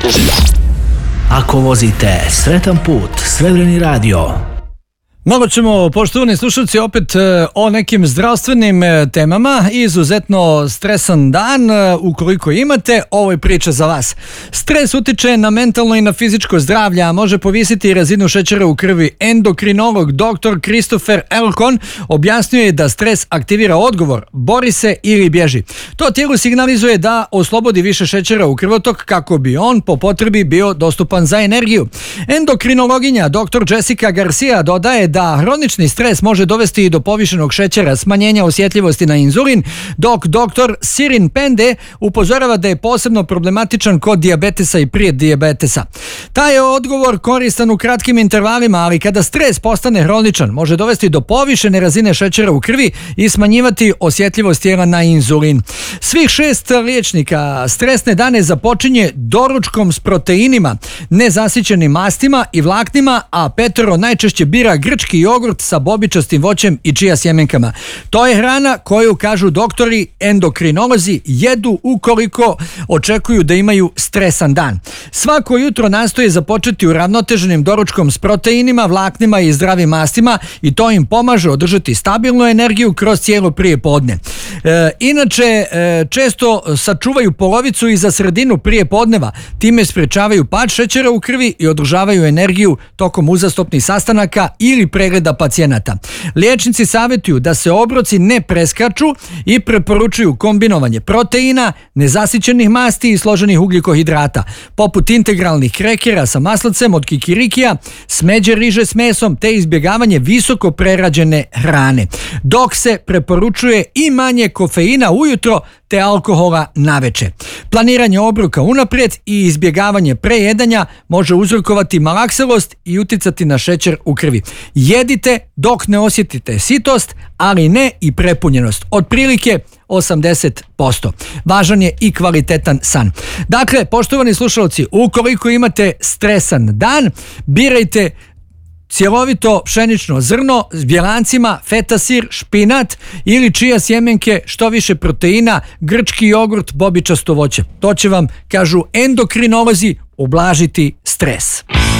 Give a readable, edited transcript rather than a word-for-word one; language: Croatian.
Ako vozite, sretan put, Srebreni radio. Malo ćemo, poštovani slušalci, opet o nekim zdravstvenim temama. Izuzetno stresan dan, ukoliko imate, ovo je priča za vas. Stres utiče na mentalno i na fizičko zdravlje, a može povisiti razinu šećera u krvi. Endokrinolog dr. Christopher Elkon objasnio je da stres aktivira odgovor, bori se ili bježi. To tijelu signalizuje da oslobodi više šećera u krvotok kako bi on po potrebi bio dostupan za energiju. Endokrinologinja dr. Jessica Garcia dodaje da hronični stres može dovesti i do povišenog šećera, smanjenja osjetljivosti na inzulin, dok dr. Sirin Pende upozorava da je posebno problematičan kod dijabetesa i predijabetesa. Taj je odgovor koristan u kratkim intervalima, ali kada stres postane hroničan, može dovesti do povišene razine šećera u krvi i smanjivati osjetljivost tijela na inzulin. Svih 6 liječnika stresne dane započinje doručkom s proteinima, nezasićenim mastima i vlaknima, a 5 najčešće bira grčki jogurt sa bobičastim voćem i čija sjemenkama. To je hrana koju, kažu doktori endokrinolozi, jedu ukoliko očekuju da imaju stresan dan. Svako jutro nastoje započeti uravnoteženim doručkom s proteinima, vlaknima i zdravim mastima i to im pomaže održati stabilnu energiju kroz cijelo prijepodne. Inače, često sačuvaju polovicu i za sredinu prijepodneva, time sprečavaju pad šećera u krvi i održavaju energiju tokom uzastopnih sastanaka ili pregleda pacijenata. Liječnici savjetuju da se obroci ne preskaču i preporučuju kombinovanje proteina, nezasićenih masti i složenih ugljikohidrata, poput integralnih krekera sa maslacem od kikirikija, smeđe riže s mesom te izbjegavanje visoko prerađene hrane. Dok se preporučuje i manje kofeina ujutro te alkohola naveče. Planiranje obroka unaprijed i izbjegavanje prejedanja može uzrokovati malakselost i uticati na šećer u krvi. Jedite dok ne osjetite sitost, ali ne i prepunjenost. Otprilike 80%. Važan je i kvalitetan san. Dakle, poštovani slušalci, ukoliko imate stresan dan, birajte cjelovito pšenično zrno s bjelancima, feta sir, špinat ili čija sjemenke, što više proteina, grčki jogurt, bobičasto voće. To će vam, kažu endokrinolozi, ublažiti stres.